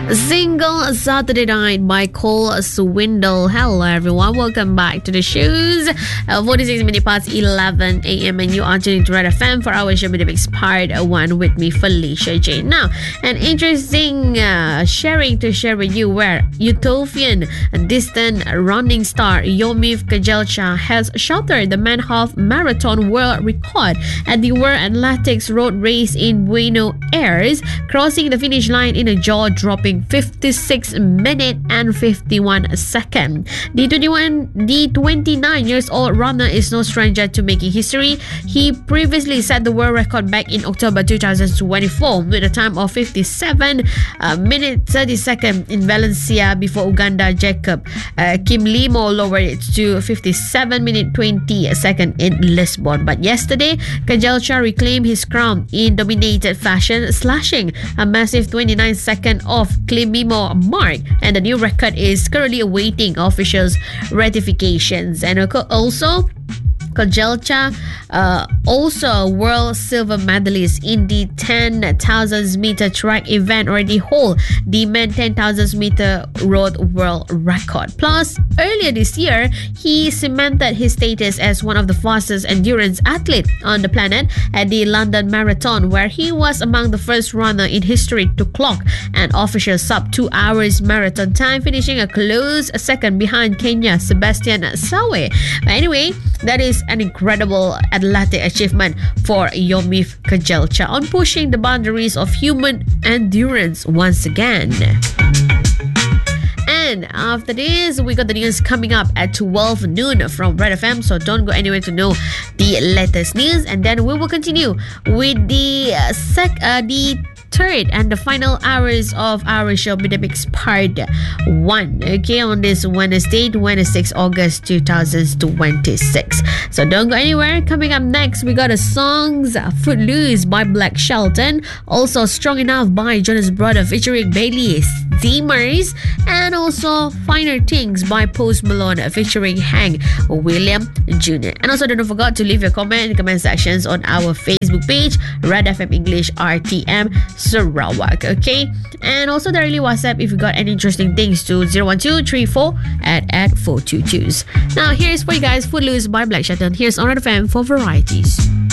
Single Saturday Night by Cole Swindle. Hello everyone, welcome back to the shows. 46 minutes past 11 a.m. and you are tuning to Red FM for our show Mix Part 1 with me, Felicia Jane. Now, an interesting sharing to share with you where Utopian distant running star Yomif Kajelcha has shattered the man half marathon world record at the World Athletics Road Race in Buenos Aires, crossing the finish line in a jaw-dropping 56 minutes and 51 seconds. The 29 years old runner is no stranger to making history. He previously set the world record back in October 2024 with a time of 57 minutes 30 seconds in Valencia before Uganda Jacob Kimlimo lowered it to 57 minutes 20 seconds in Lisbon. But yesterday, Kajelcha reclaimed his crown in dominated fashion, slashing a massive 29 seconds off Kimlimo mark, and the new record is currently awaiting officials' ratifications. And also, Kajelcha, also a world silver medalist in the 10,000 meter track event, already hold the men 10,000 meter road world record. Plus, earlier this year, he cemented his status as one of the fastest endurance athletes on the planet at the London Marathon, where he was among the first runner in history to clock an official sub 2 hours marathon time, finishing a close second behind Kenya Sebastian Sawe. Anyway, that is an incredible athletic achievement for Yomif Kajelcha on pushing the boundaries of human endurance once again. And after this, we got the news coming up at 12 noon from Red FM, so don't go anywhere to know the latest news. And then we will continue with the third and the final hours of our show Mix Part 1, okay, on this Wednesday, 26 August 2026. So don't go anywhere. Coming up next, we got the songs Footloose by Black Shelton, also Strong Enough by Jonas Brothers featuring Bailey Steamers, and also Finer Things by Post Malone featuring Hank William Jr. And also don't forget to leave your comment in the comment sections on our Facebook page, Red FM English RTM Sarawak, okay? And also the early WhatsApp if you got any interesting things to 01234 at 422s. Now here's for you guys Footloose by Black Shelton. Here's on Red FM for varieties.